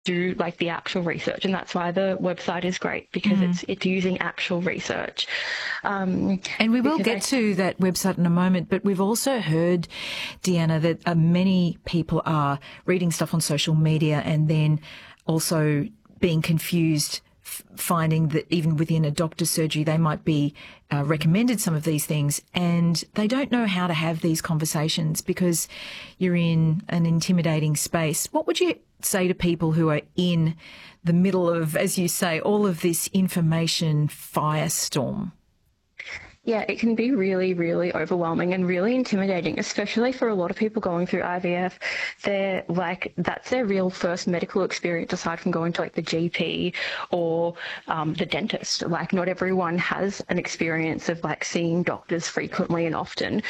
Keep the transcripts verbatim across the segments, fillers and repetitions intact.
do like the actual research, and that's why the website is great, because mm. it's it's using actual research. Um, and we will get I, to that website in a moment, but we've also heard, Deanna, that uh, many people are reading stuff on social media and then also being confused, f- finding that even within a doctor's surgery they might be uh, recommended some of these things, and they don't know how to have these conversations because you're in an intimidating space. What would you say to people who are in the middle of, as you say, all of this information firestorm? Yeah, it can be really, really overwhelming and really intimidating, especially for a lot of people going through I V F. They're like, that's their real first medical experience aside from going to like the G P or um, the dentist. Like, not everyone has an experience of like seeing doctors frequently and often.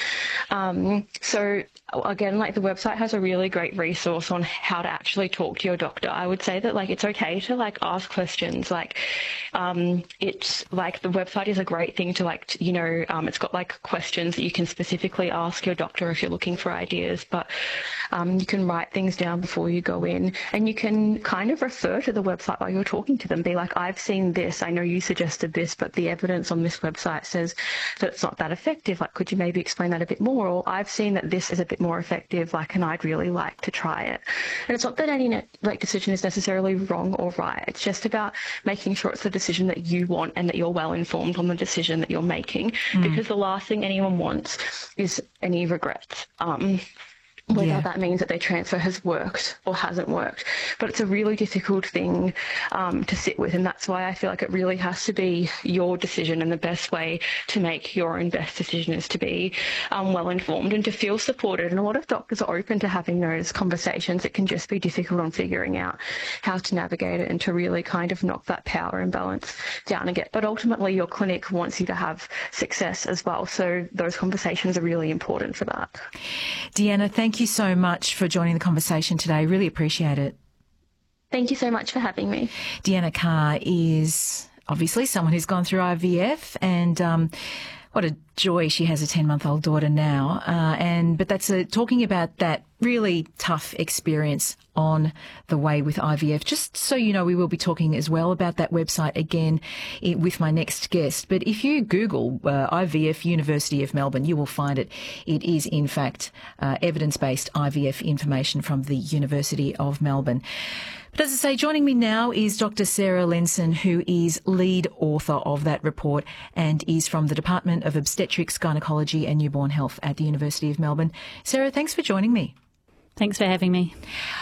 Um, so again, like the website has a really great resource on how to actually talk to your doctor. I would say that like it's okay to like ask questions. Like um, it's like the website is a great thing to like, to, you know, Um, it's got like questions that you can specifically ask your doctor if you're looking for ideas, but um, you can write things down before you go in, and you can kind of refer to the website while you're talking to them. Be like, I've seen this, I know you suggested this, but the evidence on this website says that it's not that effective. Like, could you maybe explain that a bit more? Or I've seen that this is a bit more effective, like, and I'd really like to try it. And it's not that any like decision is necessarily wrong or right. It's just about making sure it's the decision that you want and that you're well informed on the decision that you're making. Mm. Because the last thing anyone wants is any regrets. Um, whether yeah. that means that their transfer has worked or hasn't worked. But it's a really difficult thing um, to sit with, and that's why I feel like it really has to be your decision, and the best way to make your own best decision is to be um, well-informed and to feel supported. And a lot of doctors are open to having those conversations. It can just be difficult on figuring out how to navigate it and to really kind of knock that power imbalance down again. But ultimately, your clinic wants you to have success as well, so those conversations are really important for that. Deanna, thank you so much for joining the conversation today. Really appreciate it. Thank you so much for having me. Deanna Carr is obviously someone who's gone through I V F, and um, what a joy she has a ten-month-old daughter now. Uh, and but that's a, talking about that really tough experience on the way with I V F. Just so you know, we will be talking as well about that website again with my next guest. But if you Google uh, I V F University of Melbourne, you will find it. It is, in fact, uh, evidence-based I V F information from the University of Melbourne. But as I say, joining me now is Doctor Sarah Lenson, who is lead author of that report and is from the Department of Obstetrics, Gynecology and Newborn Health at the University of Melbourne. Sarah, thanks for joining me. Thanks for having me.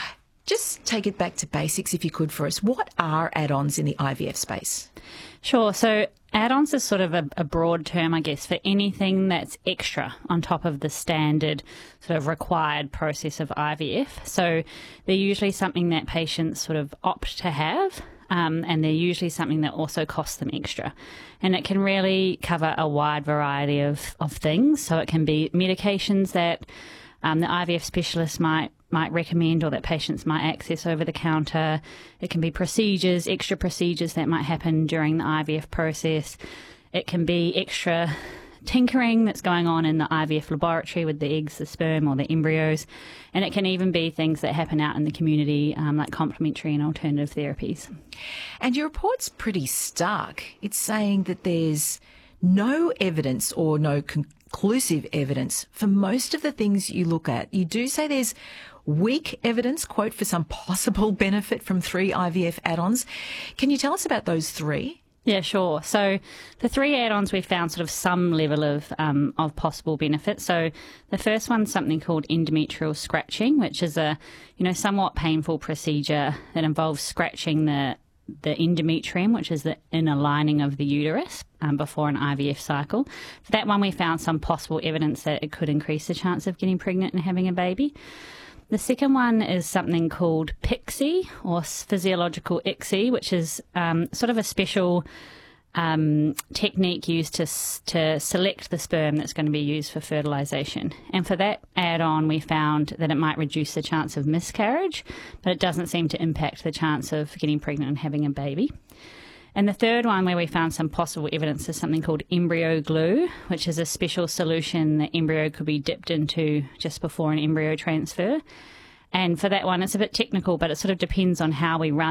Just take it back to basics, if you could, for us. What are add-ons in the I V F space? Sure. So add-ons is sort of a, a broad term, I guess, for anything that's extra on top of the standard sort of required process of I V F. So they're usually something that patients sort of opt to have, um, and they're usually something that also costs them extra. And it can really cover a wide variety of, of things. So it can be medications that um, the I V F specialist might might recommend or that patients might access over the counter. It can be procedures, extra procedures that might happen during the I V F process. It can be extra tinkering that's going on in the I V F laboratory with the eggs, the sperm or the embryos. And it can even be things that happen out in the community, um, like complementary and alternative therapies. And your report's pretty stark. It's saying that there's no evidence or no conclusive evidence for most of the things you look at. You do say there's weak evidence, quote, for some possible benefit from three I V F add-ons. Can you tell us about those three? Yeah, sure. So the three add-ons, we found sort of some level of um, of possible benefit. So the first one's something called endometrial scratching, which is a, you know, somewhat painful procedure that involves scratching the the endometrium, which is the inner lining of the uterus, um, before an I V F cycle. For that one, we found some possible evidence that it could increase the chance of getting pregnant and having a baby. The second one is something called P I C S I, or physiological I C S I, which is um, sort of a special um, technique used to to select the sperm that's going to be used for fertilisation. And for that add-on, we found that it might reduce the chance of miscarriage, but it doesn't seem to impact the chance of getting pregnant and having a baby. And the third one, where we found some possible evidence, is something called embryo glue, which is a special solution that embryo could be dipped into just before an embryo transfer. And for that one, it's a bit technical, but it sort of depends on how we run